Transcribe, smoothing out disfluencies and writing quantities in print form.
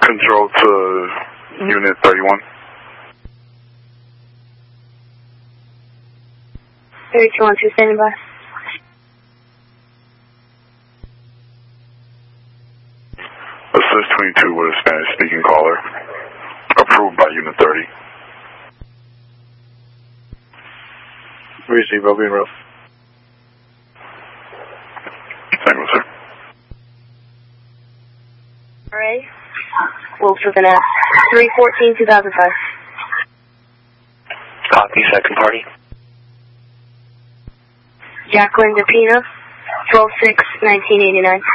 Control to Unit 31. 3212, standing by. Assist 22 with a Spanish-speaking caller. Approved by Unit 30. Receive, I'll be in row. Thank you, sir. Alright. Wolves with an S. 314-2005. Copy, second party. Jacqueline DePina, 12-6-1989.